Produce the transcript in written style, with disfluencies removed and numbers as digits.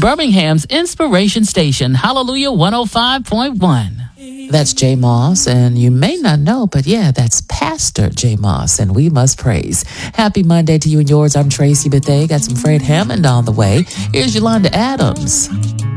Birmingham's Inspiration Station, Hallelujah 105.1. That's J. Moss, and you may not know, but yeah, that's Pastor J. Moss, and we must praise. Happy Monday to you and yours. I'm Tracy Bethea. Got some Fred Hammond on the way. Here's Yolanda Adams.